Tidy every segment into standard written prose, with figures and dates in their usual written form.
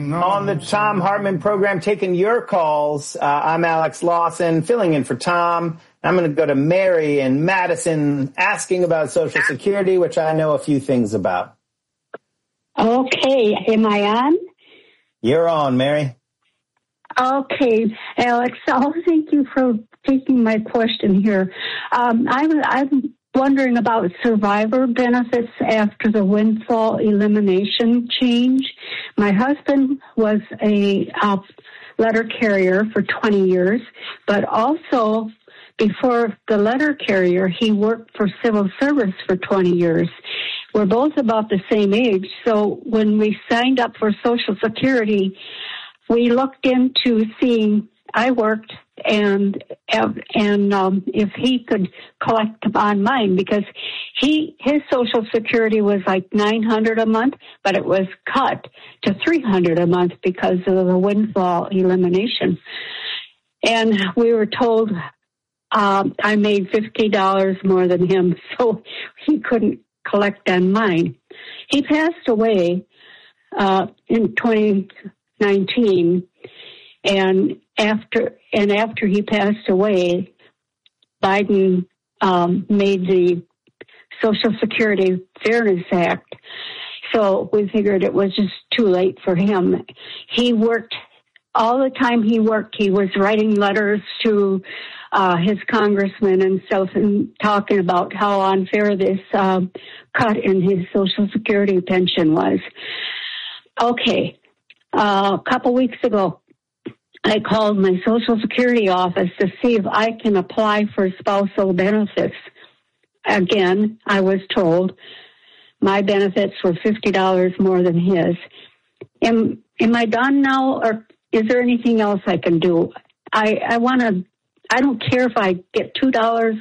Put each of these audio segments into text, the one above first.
On the Thom Hartmann program, taking your calls. I'm Alex Lawson, filling in for Tom. I'm going to go to Mary in Madison, asking about Social Security, which I know a few things about. Okay. Am I on? You're on, Mary. Okay, Alex. Thank you for taking my question here. I'm wondering about survivor benefits after the windfall elimination change. My husband was a letter carrier for 20 years, but also before the letter carrier, he worked for civil service for 20 years. We're both about the same age, so when we signed up for Social Security, we looked into seeing, I worked and if he could collect on mine, because his Social Security was like $900 a month, but it was cut to $300 a month because of the windfall elimination. And we were told I made $50 more than him, so he couldn't collect on mine. He passed away in 2019, and after he passed away, Biden made the Social Security Fairness Act. So we figured it was just too late for him. He worked all the time he worked. He was writing letters to his congressman and stuff, and talking about how unfair this cut in his Social Security pension was. Okay. A couple weeks ago, I called my Social Security office to see if I can apply for spousal benefits. Again, I was told my benefits were $50 more than his. Am I done now, or is there anything else I can do? I don't care if I get $2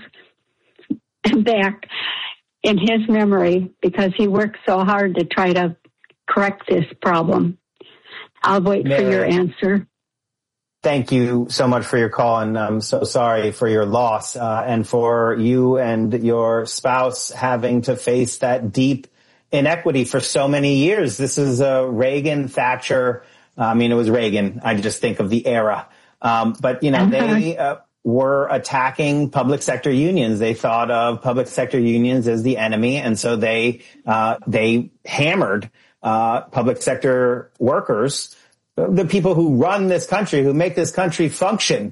back in his memory, because he worked so hard to try to correct this problem. I'll wait for your answer. Thank you so much for your call, and I'm so sorry for your loss, and for you and your spouse having to face that deep inequity for so many years. This is a Reagan, Thatcher. It was Reagan. I just think of the era. But, they were attacking public sector unions. They thought of public sector unions as the enemy, and so they hammered public sector workers, the people who run this country, who make this country function.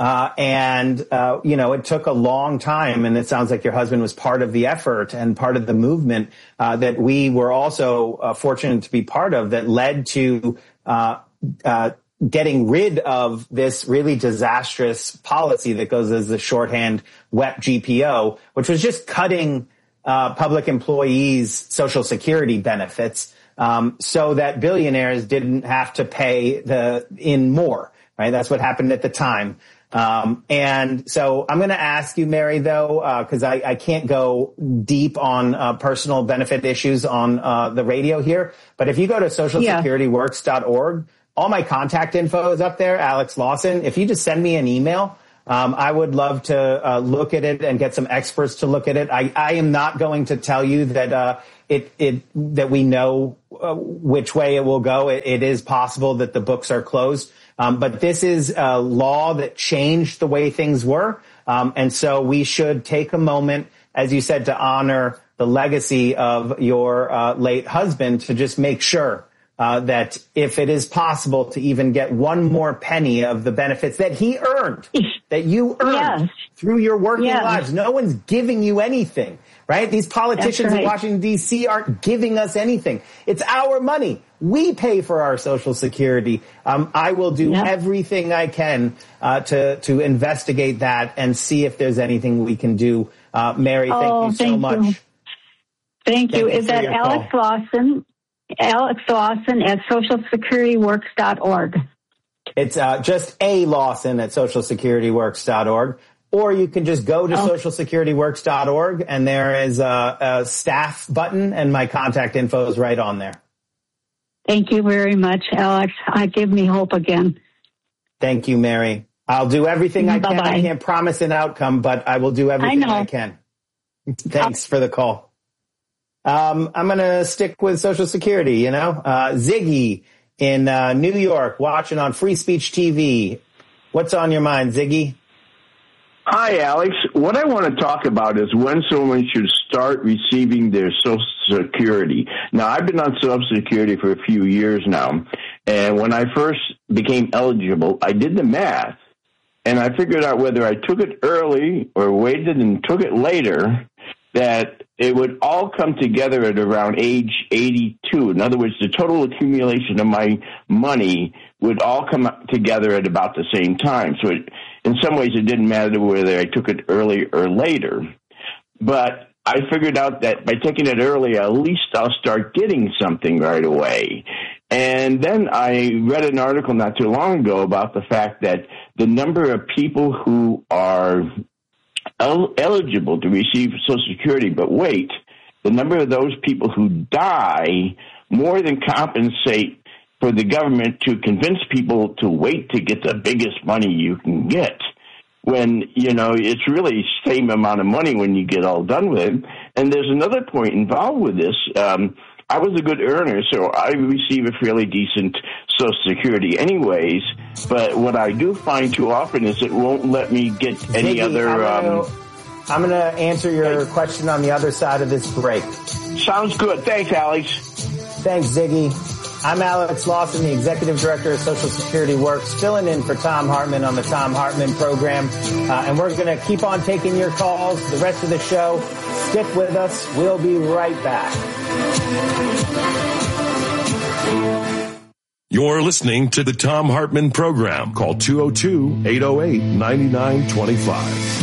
It took a long time, and it sounds like your husband was part of the effort and part of the movement that we were also fortunate to be part of, that led to getting rid of this really disastrous policy that goes as the shorthand WEP GPO, which was just cutting public employees' Social Security benefits, so that billionaires didn't have to pay in more, right? That's what happened at the time. And so I'm going to ask you, Mary, though, because I can't go deep on personal benefit issues on the radio here. But if you go to socialsecurityworks.org, all my contact info is up there, Alex Lawson. If you just send me an email, I would love to look at it and get some experts to look at it. I am not going to tell you that that we know which way it will go. It is possible that the books are closed. But this is a law that changed the way things were. And so we should take a moment, as you said, to honor the legacy of your late husband, to just make sure that if it is possible to even get one more penny of the benefits that he earned, that you earned through your working lives. No one's giving you anything, right? These politicians in Washington, D.C. aren't giving us anything. It's our money. We pay for our Social Security. I will do everything I can to investigate that and see if there's anything we can do. Mary, thank you so much. Thank you. Is that Alex Lawson? Alex Lawson at socialsecurityworks.org. It's just A Lawson at socialsecurityworks.org. Or you can just go to socialsecurityworks.org, and there is a staff button, and my contact info is right on there. Thank you very much, Alex. Give me hope again. Thank you, Mary. I'll do everything I can. I can't promise an outcome, but I will do everything I can. Thanks for the call. I'm going to stick with Social Security, Ziggy in New York, watching on Free Speech TV. What's on your mind, Ziggy? Hi, Alex. What I want to talk about is when someone should start receiving their Social Security. Now, I've been on Social Security for a few years now, and when I first became eligible, I did the math, and I figured out whether I took it early or waited and took it later, that it would all come together at around age 82. In other words, the total accumulation of my money would all come together at about the same time. So in some ways, it didn't matter whether I took it early or later. But I figured out that by taking it early, at least I'll start getting something right away. And then I read an article not too long ago about the fact that the number of people who are eligible to receive Social Security, but wait, the number of those people who die more than compensate for the government to convince people to wait to get the biggest money you can get. When, it's really the same amount of money when you get all done with it. And there's another point involved with this. I was a good earner, so I receive a fairly decent Social Security anyways. But what I do find too often is it won't let me get any other... I'm going to answer your question on the other side of this break. Sounds good. Thanks, Alex. Thanks, Ziggy. I'm Alex Lawson, the Executive Director of Social Security Works, filling in for Thom Hartmann on the Thom Hartmann program. And we're going to keep on taking your calls the rest of the show. Stick with us. We'll be right back. You're listening to the Thom Hartmann program. Call 202-808-9925.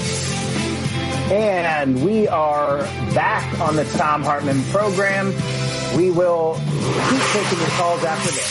And we are back on the Thom Hartmann program. We will keep taking your calls after this.